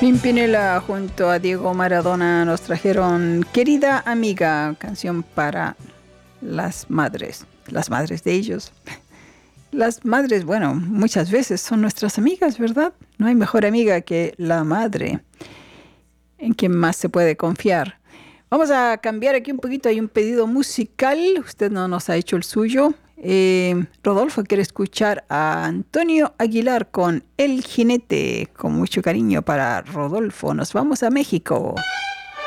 Pimpinela junto a Diego Maradona nos trajeron Querida Amiga, canción para las madres de ellos. Las madres, bueno, muchas veces son nuestras amigas, ¿verdad? No hay mejor amiga que la madre, en quien más se puede confiar. Vamos a cambiar aquí un poquito, hay un pedido musical, usted no nos ha hecho el suyo. Rodolfo quiere escuchar a Antonio Aguilar con El Jinete, con mucho cariño para Rodolfo. Nos vamos a México.